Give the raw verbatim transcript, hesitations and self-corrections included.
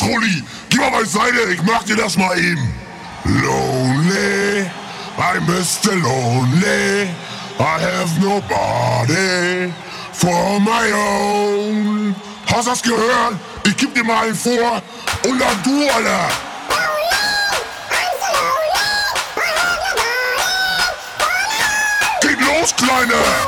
Trulli, geh mal beiseite, ich mach dir das mal eben. Lonely, I'm Mister Lonely, I have nobody for my own. Hast du das gehört? Ich geb dir mal einen vor und dann du, Alter. Geht los, Kleine!